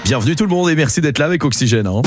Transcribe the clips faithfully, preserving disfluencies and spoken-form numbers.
Bienvenue tout le monde et merci d'être là avec Oxygène. Hein.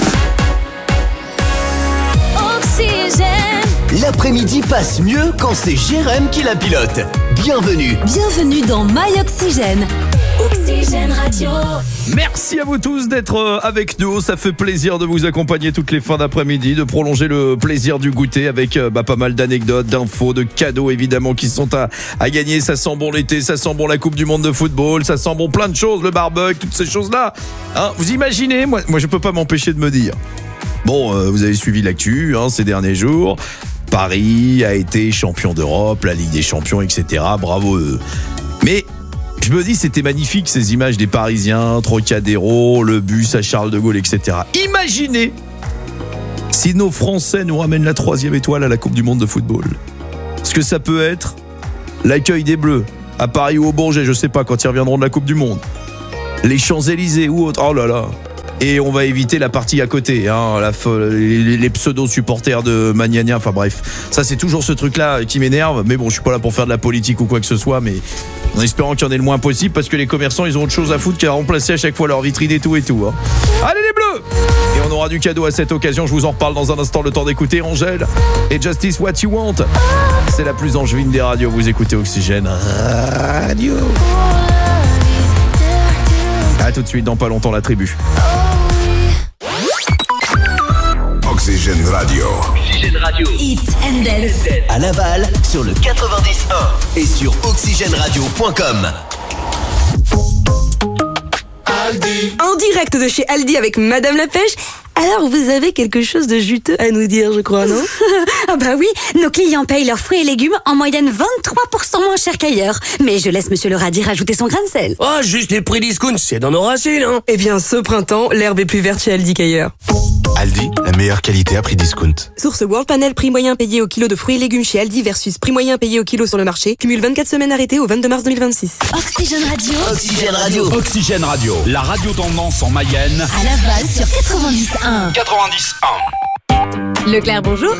Oxygène. L'après-midi passe mieux quand c'est Jérém qui la pilote. Bienvenue. Bienvenue dans My Oxygène. Oxygène Radio. Merci à vous tous d'être avec nous. Ça fait plaisir de vous accompagner toutes les fins d'après-midi, de prolonger le plaisir du goûter avec bah, pas mal d'anecdotes, d'infos, de cadeaux évidemment qui sont à, à gagner. Ça sent bon l'été, ça sent bon la Coupe du Monde de football, ça sent bon plein de choses, le barbecue, toutes ces choses-là. Hein, vous imaginez, moi, moi je peux pas m'empêcher de me dire. Bon, euh, vous avez suivi l'actu hein, ces derniers jours. Paris a été champion d'Europe, la Ligue des Champions, et cetera. Bravo eux. Mais je me dis, c'était magnifique ces images des Parisiens, Trocadéro, le bus à Charles de Gaulle, et cetera. Imaginez si nos Français nous ramènent la troisième étoile à la Coupe du Monde de football. Ce que ça peut être l'accueil des Bleus à Paris ou au Bourget, je sais pas, quand ils reviendront de la Coupe du Monde. Les Champs-Élysées ou autre, oh là là. Et on va éviter la partie à côté, hein, la, les, les pseudo-supporters de Magnania, enfin bref. Ça, c'est toujours ce truc-là qui m'énerve. Mais bon, je suis pas là pour faire de la politique ou quoi que ce soit, mais en espérant qu'il y en ait le moins possible, parce que les commerçants, ils ont autre chose à foutre qu'à remplacer à chaque fois leur vitrine et tout et tout. Hein. Allez les Bleus! Et on aura du cadeau à cette occasion, je vous en reparle dans un instant, le temps d'écouter Angèle et Justice What You Want. C'est la plus angevine des radios, vous écoutez Oxygène Radio. A tout de suite, dans pas longtemps, la tribu. Oxygène Radio. Oxygène Radio. Hit and Dance. À Laval, sur le quatre-vingt-dix un et sur oxygène radio point com. Aldi. En direct de chez Aldi avec Madame la Pêche. Alors, vous avez quelque chose de juteux à nous dire, je crois, non? Ah bah oui, nos clients payent leurs fruits et légumes en moyenne vingt-trois pour cent moins cher qu'ailleurs. Mais je laisse Monsieur le Radis rajouter son grain de sel. Oh, juste les prix discount, c'est dans nos racines, hein. Eh bien, ce printemps, l'herbe est plus verte chez Aldi qu'ailleurs. Aldi, la meilleure qualité à prix discount. Source World Panel, prix moyen payé au kilo de fruits et légumes chez Aldi versus prix moyen payé au kilo sur le marché. Cumule vingt-quatre semaines arrêtées au vingt-deux mars deux mille vingt-six. Oxygène Radio. Oxygène Radio. Oxygène Radio, la radio tendance en Mayenne. À Laval sur quatre-vingt-dix un. quatre-vingt-dix un. Leclerc, bonjour.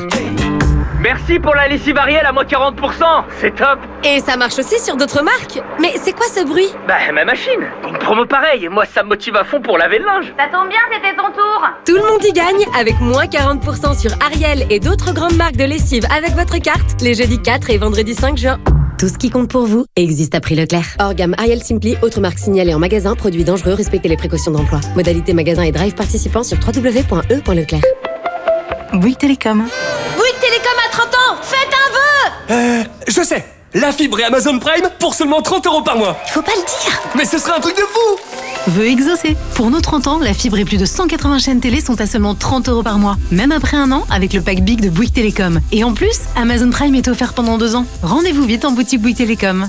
Merci pour la lessive Ariel à moins quarante pour cent, c'est top. Et ça marche aussi sur d'autres marques. Mais c'est quoi ce bruit? Bah, ma machine. Une promo pareille, moi ça me motive à fond pour laver le linge. Ça tombe bien, c'était ton tour. Tout le monde y gagne avec moins quarante pour cent sur Ariel et d'autres grandes marques de lessive avec votre carte les jeudis quatre et vendredi cinq juin. Tout ce qui compte pour vous existe à prix Leclerc. Hors gamme Ariel Simply, autres marques signalées en magasin, produits dangereux, respectez les précautions d'emploi. Modalité magasin et drive participant sur w w w point e point leclerc. Bouygues Télécom. Bouygues Télécom à trente ans, faites un vœu. Euh, je sais. La fibre et Amazon Prime pour seulement trente euros par mois. Il faut pas le dire. Mais ce serait un truc de fou. Vœu exaucé. Pour nos trente ans, la fibre et plus de cent quatre-vingts chaînes télé sont à seulement trente euros par mois. Même après un an, avec le pack Big de Bouygues Télécom. Et en plus, Amazon Prime est offert pendant deux ans. Rendez-vous vite en boutique Bouygues Télécom.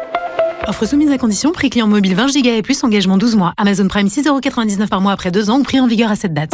Offre soumise à condition, prix client mobile vingt giga et plus, engagement douze mois. Amazon Prime six euros quatre-vingt-dix-neuf par mois après deux ans, ou prix en vigueur à cette date.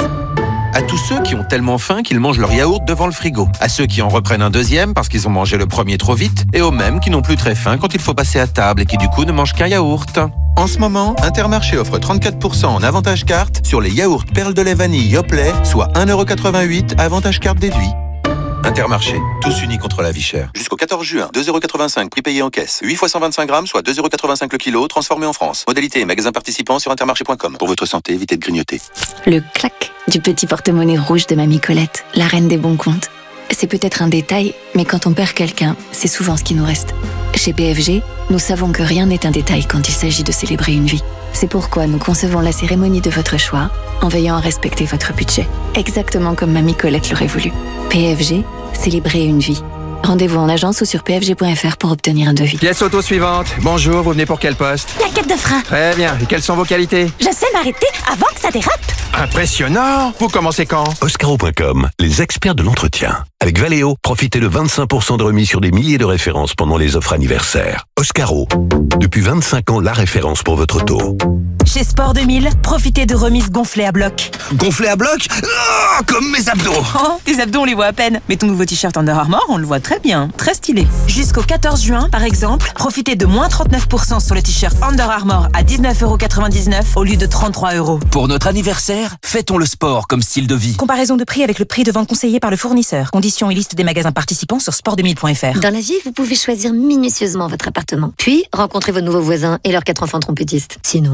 À tous ceux qui ont tellement faim qu'ils mangent leur yaourt devant le frigo. À ceux qui en reprennent un deuxième parce qu'ils ont mangé le premier trop vite. Et aux mêmes qui n'ont plus très faim quand il faut passer à table et qui du coup ne mangent qu'un yaourt. En ce moment, Intermarché offre trente-quatre pour cent en avantage carte sur les yaourts perles de lait vanille Yoplait, soit un euro quatre-vingt-huit avantage carte déduit. Intermarché, tous unis contre la vie chère. Jusqu'au quatorze juin, deux euros quatre-vingt-cinq prix payé en caisse. huit fois cent vingt-cinq grammes, soit deux euros quatre-vingt-cinq le kilo, transformé en France. Modalité et magasin participant sur intermarché point com. Pour votre santé, évitez de grignoter. Le clac du petit porte-monnaie rouge de Mamie Colette, la reine des bons comptes. C'est peut-être un détail, mais quand on perd quelqu'un, c'est souvent ce qui nous reste. Chez P F G, nous savons que rien n'est un détail quand il s'agit de célébrer une vie. C'est pourquoi nous concevons la cérémonie de votre choix en veillant à respecter votre budget. Exactement comme Mamie Colette l'aurait voulu. P F G, célébrer une vie. Rendez-vous en agence ou sur p f g point f r pour obtenir un devis. Pièce auto suivante. Bonjour, vous venez pour quel poste? La quête de frein. Très bien. Et quelles sont vos qualités? Je sais m'arrêter avant que ça dérape. Impressionnant. Vous commencez quand? Oscaro point com, les experts de l'entretien. Avec Valeo, profitez de vingt-cinq pour cent de remise sur des milliers de références pendant les offres anniversaires. Oscaro, depuis vingt-cinq ans, la référence pour votre auto. Chez Sport deux mille, profitez de remises gonflées à bloc. Gonflées à bloc? Oh, comme mes abdos. Oh, tes abdos, on les voit à peine. Mais ton nouveau t-shirt Under Armour, on le voit très bien. Très stylé. Jusqu'au quatorze juin, par exemple, profitez de moins trente-neuf pour cent sur le t-shirt Under Armour à dix-neuf euros quatre-vingt-dix-neuf au lieu de trente-trois euros. Pour notre anniversaire, fêtons le sport comme style de vie. Comparaison de prix avec le prix de vente conseillé par le fournisseur. Conditions et liste des magasins participants sur sport deux mille point f r. Dans la vie, vous pouvez choisir minutieusement votre appartement. Puis, rencontrez vos nouveaux voisins et leurs quatre enfants trompettistes. Sinon, vous pouvez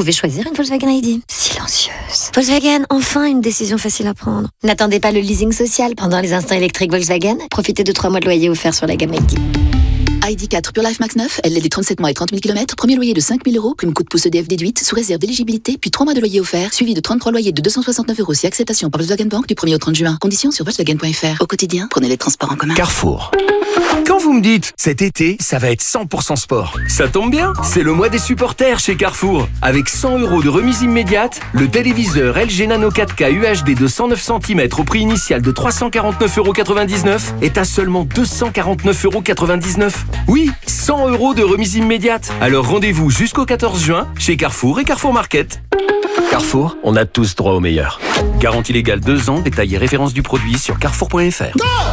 pouvez choisir une Volkswagen I D. Silencieuse. Volkswagen, enfin une décision facile à prendre. N'attendez pas le leasing social pendant les instants électriques Volkswagen. Profitez de trois mois de loyer offerts sur la gamme I D. I D quatre Pure Life Max neuf, L L D trente-sept mois et trente mille kilomètres, premier loyer de cinq mille euros, prime coup de pouce E D F déduite, sous réserve d'éligibilité, puis trois mois de loyer offert, suivi de trente-trois loyers de deux cent soixante-neuf euros si acceptation par Volkswagen Bank du premier au trente juin. Conditions sur Volkswagen point F R. Au quotidien, prenez les transports en commun. Carrefour. Quand vous me dites, cet été, ça va être cent pour cent sport, ça tombe bien, c'est le mois des supporters chez Carrefour. Avec cent euros de remise immédiate, le téléviseur L G Nano quatre K U H D de cent neuf centimètres au prix initial de trois cent quarante-neuf euros quatre-vingt-dix-neuf est à seulement deux cent quarante-neuf euros quatre-vingt-dix-neuf. Oui, cent euros de remise immédiate. Alors rendez-vous jusqu'au quatorze juin chez Carrefour et Carrefour Market. Carrefour, on a tous droit au meilleur. Garantie légale deux ans, détail et référence du produit sur carrefour point F R.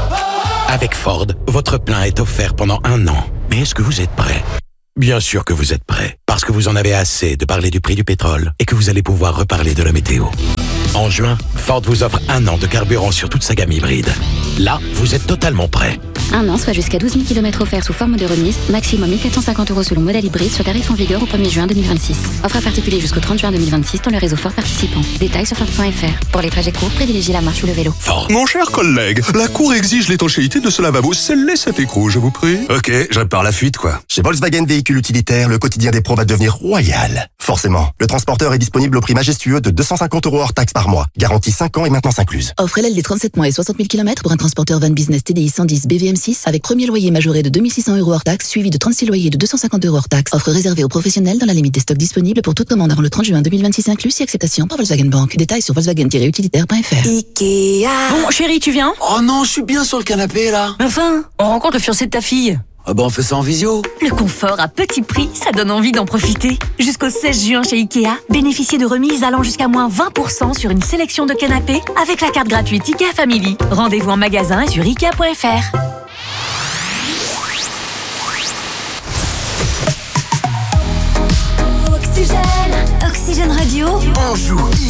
Avec Ford, votre plein est offert pendant un an. Mais est-ce que vous êtes prêt ? Bien sûr que vous êtes prêt, parce que vous en avez assez de parler du prix du pétrole et que vous allez pouvoir reparler de la météo. En juin, Ford vous offre un an de carburant sur toute sa gamme hybride. Là, vous êtes totalement prêt. Un an, soit jusqu'à douze mille kilomètres offerts sous forme de remise, maximum mille quatre cent cinquante euros selon modèle hybride sur tarif en vigueur au premier juin deux mille vingt-six. Offre à particulier jusqu'au trente juin deux mille vingt-six dans le réseau Ford participant. Détails sur Ford point F R. Pour les trajets courts, privilégiez la marche ou le vélo. Ford. Mon cher collègue, la Cour exige l'étanchéité de ce lavabo. Scellez cet écrou, je vous prie. Ok, je répare la fuite, quoi. Chez Volkswagen Véhicules Utilitaires, le quotidien des pros va devenir royal. Forcément, le transporteur est disponible au prix majestueux de deux cent cinquante euros hors taxe par mois. Garantie cinq ans et maintenance incluse. Offre L L D trente-sept mois et soixante mille kilomètres pour un transporteur van business T D I cent dix B V M six avec premier loyer majoré de deux mille six cents euros hors taxe, suivi de trente-six loyers de deux cent cinquante euros hors taxe. Offre réservée aux professionnels dans la limite des stocks disponibles pour toute commande avant le trente juin deux mille vingt-six inclus si acceptation par Volkswagen Bank. Détails sur volkswagen tiret utilitaire point F R. Ikea. Bon, chérie, tu viens ? Oh non, je suis bien sur le canapé, là. Enfin, on rencontre le fiancé de ta fille. Ah bah on fait ça en visio. Le confort à petit prix, ça donne envie d'en profiter. Jusqu'au seize juin chez Ikea, bénéficiez de remises allant jusqu'à moins vingt pour cent sur une sélection de canapés avec la carte gratuite Ikea Family. Rendez-vous en magasin et sur ikea point F R. Oxygène, Oxygène Radio. On joue